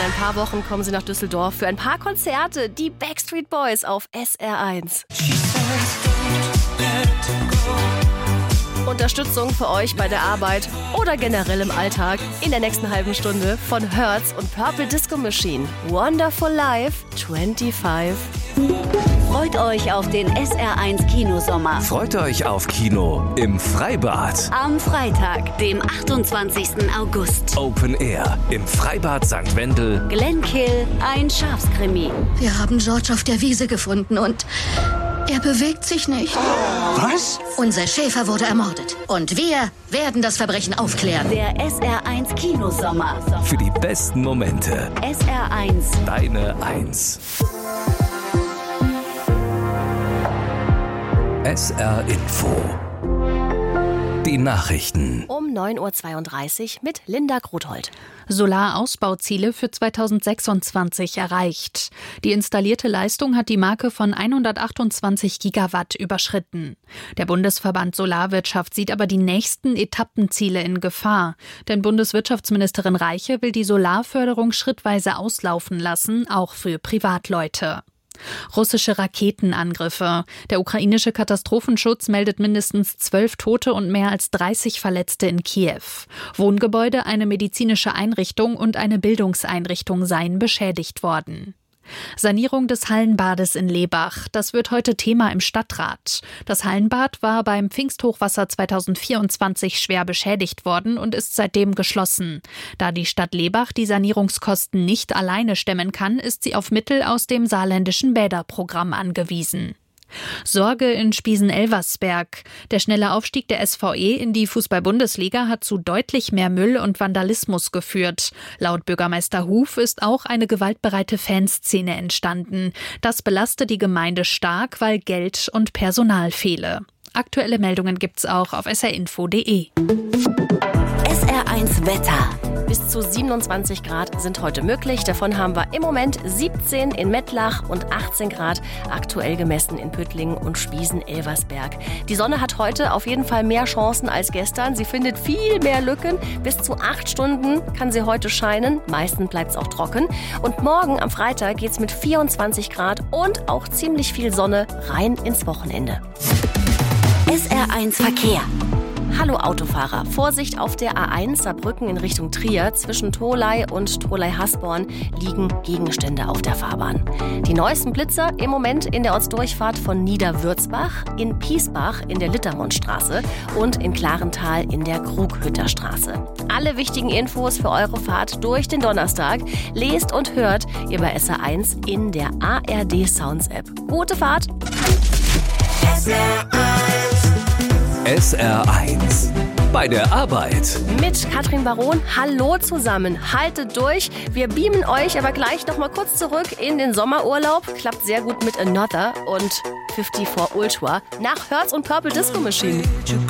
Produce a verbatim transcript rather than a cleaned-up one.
ein paar Wochen kommen sie nach Düsseldorf für ein paar Konzerte. Die Backstreet Boys auf S R eins. Unterstützung für euch bei der Arbeit oder generell im Alltag in der nächsten halben Stunde von Hertz und Purple Disco Machine. Wonderful Life fünfundzwanzig. Freut euch auf den S R eins Kinosommer. Freut euch auf Kino im Freibad. Am Freitag, dem achtundzwanzigsten August. Open Air im Freibad Sankt Wendel. Glenkill, ein Schafskrimi. Wir haben George auf der Wiese gefunden und er bewegt sich nicht. Was? Unser Schäfer wurde ermordet. Und wir werden das Verbrechen aufklären. Der S R eins Kinosommer. Für die besten Momente. S R eins. Deine Eins. S R Info. Die Nachrichten. Um neun Uhr zweiunddreißig mit Linda Grothold. Solarausbauziele für zweitausendsechsundzwanzig erreicht. Die installierte Leistung hat die Marke von hundertachtundzwanzig Gigawatt überschritten. Der Bundesverband Solarwirtschaft sieht aber die nächsten Etappenziele in Gefahr. Denn Bundeswirtschaftsministerin Reiche will die Solarförderung schrittweise auslaufen lassen, auch für Privatleute. Russische Raketenangriffe. Der ukrainische Katastrophenschutz meldet mindestens zwölf Tote und mehr als dreißig Verletzte in Kiew. Wohngebäude, eine medizinische Einrichtung und eine Bildungseinrichtung seien beschädigt worden. Sanierung des Hallenbades in Lebach. Das wird heute Thema im Stadtrat. Das Hallenbad war beim Pfingsthochwasser zweitausendvierundzwanzig schwer beschädigt worden und ist seitdem geschlossen. Da die Stadt Lebach die Sanierungskosten nicht alleine stemmen kann, ist sie auf Mittel aus dem saarländischen Bäderprogramm angewiesen. Sorge in Spiesen-Elversberg. Der schnelle Aufstieg der S V E in die Fußball-Bundesliga hat zu deutlich mehr Müll und Vandalismus geführt. Laut Bürgermeister Huf ist auch eine gewaltbereite Fanszene entstanden. Das belastet die Gemeinde stark, weil Geld und Personal fehle. Aktuelle Meldungen gibt's auch auf s r info punkt d e. S R eins Wetter. Bis zu siebenundzwanzig Grad sind heute möglich. Davon haben wir im Moment siebzehn in Mettlach und achtzehn Grad aktuell gemessen in Püttlingen und Spiesen-Elversberg. Die Sonne hat heute auf jeden Fall mehr Chancen als gestern. Sie findet viel mehr Lücken. Bis zu acht Stunden kann sie heute scheinen. Meistens bleibt es auch trocken. Und morgen am Freitag geht es mit vierundzwanzig Grad und auch ziemlich viel Sonne rein ins Wochenende. S R eins Verkehr. Hallo Autofahrer, Vorsicht auf der A eins Saarbrücken in Richtung Trier. Zwischen Tholey und Tholey-Hasborn liegen Gegenstände auf der Fahrbahn. Die neuesten Blitzer im Moment in der Ortsdurchfahrt von Niederwürzbach, in Piesbach in der Littermondstraße und in Klarental in der Krughütterstraße. Alle wichtigen Infos für eure Fahrt durch den Donnerstag lest und hört ihr bei S R eins in der A R D Sounds App. Gute Fahrt! S R eins. S R eins. Bei der Arbeit. Mit Katrin Baron. Hallo zusammen. Haltet durch. Wir beamen euch aber gleich noch mal kurz zurück in den Sommerurlaub. Klappt sehr gut mit Another und vierundfünfzig Ultra nach Hertz und Purple Disco Machine.